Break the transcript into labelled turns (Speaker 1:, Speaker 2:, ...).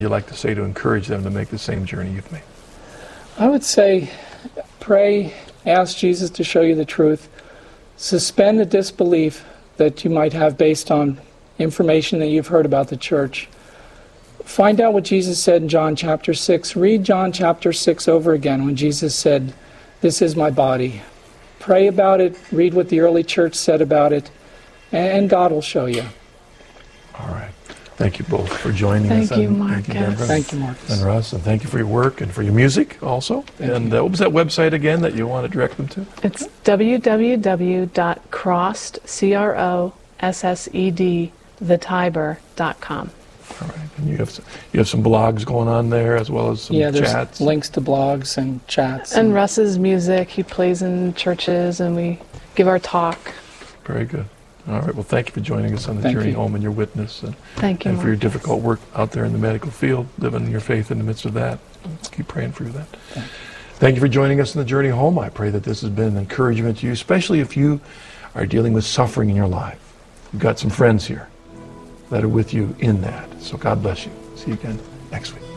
Speaker 1: you'd like to say to encourage them to make the same journey you've made?
Speaker 2: I would say pray, ask Jesus to show you the truth, suspend the disbelief that you might have based on information that you've heard about the church. Find out what Jesus said in John chapter 6. Read John chapter 6 over again when Jesus said, "This is my body." Pray about it, read what the early church said about it, and God will show you.
Speaker 1: All right. Thank you both for joining us.
Speaker 3: Thank you, Marcus.
Speaker 1: Thank you, Deborah.
Speaker 2: Thank you, Marcus.
Speaker 1: And Russ, and thank you for your work and for your music also. And what was that website again that you want to direct them to?
Speaker 3: It's www.crossedthetiber.com.
Speaker 1: All right. And you have some blogs going on there as well as some
Speaker 2: Yeah, there's
Speaker 1: chats.
Speaker 2: links to blogs and chats.
Speaker 3: And Russ's music, he plays in churches and we give our talk.
Speaker 1: Very good. All right. Well, thank you for joining us on the
Speaker 2: Thank
Speaker 1: journey
Speaker 2: you.
Speaker 1: home and your witness. And,
Speaker 3: Thank you,
Speaker 1: and for your
Speaker 3: Marcus.
Speaker 1: difficult work out there in the medical field, living your faith in the midst of that. Let's keep praying for that. Thank you for joining us on the journey home. I pray that this has been an encouragement to you, especially if you are dealing with suffering in your life. You've got some friends here that are with you in that. So God bless you. See you again next week.